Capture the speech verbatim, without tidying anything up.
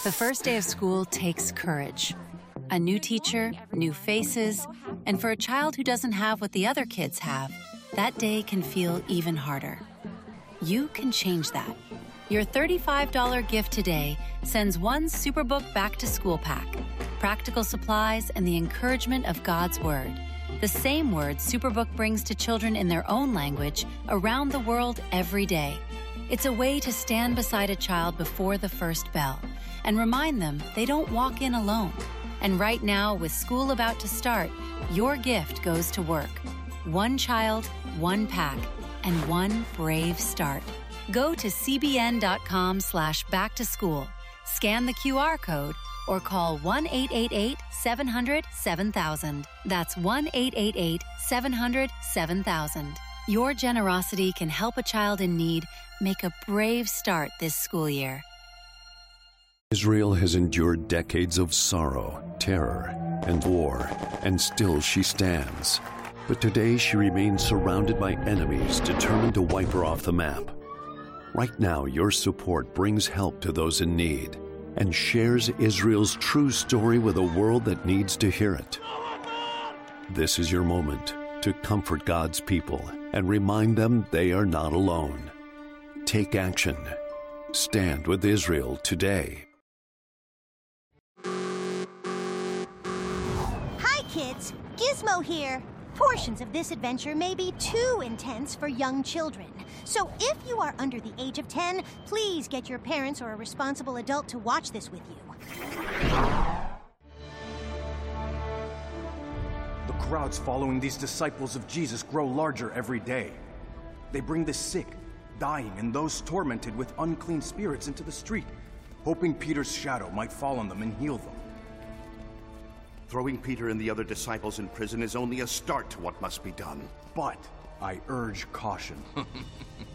The first day of school takes courage. A new teacher, new faces, and for a child who doesn't have what the other kids have, that day can feel even harder. You can change that. Your thirty-five dollars gift today sends one Superbook back-to-school pack, practical supplies, and the encouragement of God's Word. The same words Superbook brings to children in their own language around the world every day. It's a way to stand beside a child before the first bell and remind them they don't walk in alone. And right now, with school about to start, your gift goes to work. One child, one pack, and one brave start. Go to cbn.com slash back to school, scan the Q R code, or call one eight eight eight, seven hundred, seven thousand. That's one eight eight eight, seven hundred, seven thousand. Your generosity can help a child in need make a brave start this school year. Israel has endured decades of sorrow, terror, and war, and still she stands. But today she remains surrounded by enemies determined to wipe her off the map. Right now, your support brings help to those in need and shares Israel's true story with a world that needs to hear it. This is your moment to comfort God's people and remind them they are not alone. Take action. Stand with Israel today. Hi, kids. Gizmo here. Portions of this adventure may be too intense for young children. So if you are under the age of ten, please get your parents or a responsible adult to watch this with you. The crowds following these disciples of Jesus grow larger every day. They bring the sick, dying, and those tormented with unclean spirits into the street, hoping Peter's shadow might fall on them and heal them. Throwing Peter and the other disciples in prison is only a start to what must be done. But I urge caution.